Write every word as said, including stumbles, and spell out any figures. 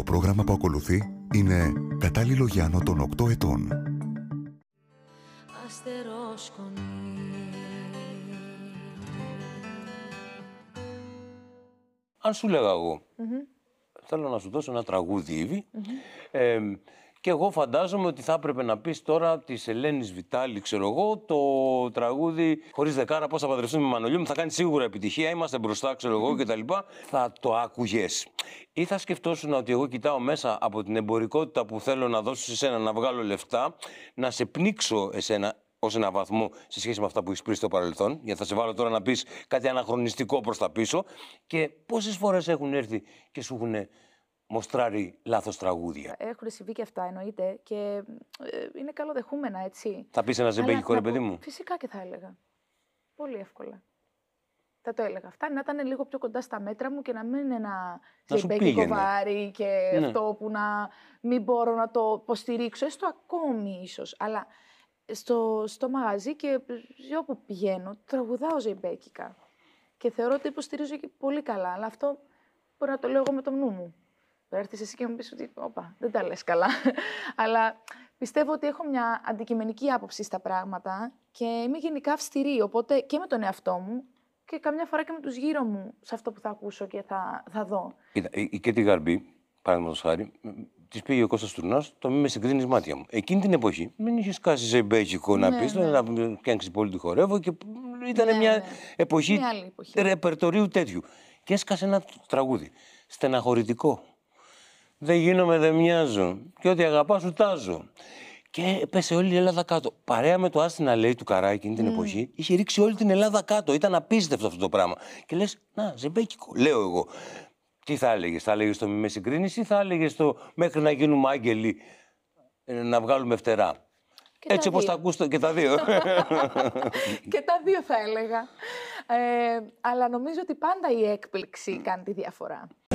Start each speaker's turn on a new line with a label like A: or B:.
A: πρόγραμμα που ακολουθεί είναι κατάλληλο για άνω των οκτώ ετών.
B: Αν σου λέγα εγώ,
C: Mm-hmm.
B: θέλω να σου δώσω ένα τραγούδι, Ήβη,
C: Mm-hmm.
B: ε, και εγώ φαντάζομαι ότι θα έπρεπε να πεις τώρα της Ελένης Βιτάλη, ξέρω εγώ, το τραγούδι «Χωρίς δεκάρα πώς θα παντρευτούμε με Μανολιού μου», θα κάνει σίγουρα επιτυχία, είμαστε μπροστά, ξέρω εγώ, κτλ. Θα το άκουγες. Ή θα σκεφτόσουν ότι εγώ κοιτάω μέσα από την εμπορικότητα που θέλω να δώσω σε εσένα, να βγάλω λεφτά, να σε πνίξω εσένα ως ένα βαθμό σε σχέση με αυτά που έχεις πει στο παρελθόν, γιατί θα σε βάλω τώρα να πεις κάτι αναχρονιστικό προς τα πίσω, και πόσες φορές έχουν έρθει και σου έχουν μοστράρει λάθος τραγούδια.
C: Έχουν συμβεί και αυτά, εννοείται, και ε, είναι καλοδεχούμενα, έτσι.
B: Θα πεις ένα ζεμπέκικο, ρε παιδί μου?
C: Φυσικά και θα έλεγα. Πολύ εύκολα. Θα το έλεγα. Αυτά να ήταν λίγο πιο κοντά στα μέτρα μου και να μην είναι ένα ζεμπέκικο βάρη και ναι. Αυτό που να μην μπορώ να το υποστηρίξω, έστω ακόμη ίσως. Αλλά στο, στο μαγαζί και όπου πηγαίνω, τραγουδάω ζεμπέκικα. Και θεωρώ ότι υποστηρίζω και πολύ καλά. Αλλά αυτό μπορεί να το λέω εγώ με το νου μου. Μπορεί να έρθεις εσύ και να μου πεις ότι όπα, δεν τα λες καλά. Αλλά πιστεύω ότι έχω μια αντικειμενική άποψη στα πράγματα και είμαι γενικά αυστηρή. Οπότε και με τον εαυτό μου και καμιά φορά και με τους γύρω μου σε αυτό που θα ακούσω και θα, θα δω.
B: Κοίτα, η Κέτη Γαρμπή, παραδείγματος χάρη, της πήγε ο Κώστας Τουρνάς, το «Μη με συγκρίνεις μάτια μου». Εκείνη την εποχή μην είχες κάσει σε μπέκικο να
C: Ναι,
B: πεις,
C: ναι.
B: να πιάνεις πολύ τη χορεύω, και ήταν
C: Ναι,
B: μια
C: ναι.
B: εποχή,
C: Μια άλλη εποχή.
B: ρεπερτορίου τέτοιου. Και έσκασε ένα τραγούδι, στεναχωρητικό. «Δεν γίνομαι, δεν μοιάζω και ό,τι αγαπά σου τάζω». Και πέσε όλη η Ελλάδα κάτω. Παρέα με το «Άστινα» λέει του Καρά εκείνη την mm. εποχή, είχε ρίξει όλη την Ελλάδα κάτω. Ήταν απίστευτο αυτό το πράγμα. Και λες, να, ζεμπέκικο, λέω εγώ. Τι θα έλεγες, θα έλεγες το «Μη με συγκρίνεις» ή θα έλεγες το «Μέχρι να γίνουμε άγγελοι, να βγάλουμε φτερά»?
C: Και
B: έτσι όπως τα ακούς και τα δύο.
C: Και τα δύο θα έλεγα. Ε, αλλά νομίζω ότι πάντα η έκπληξη κάνει τη διαφορά.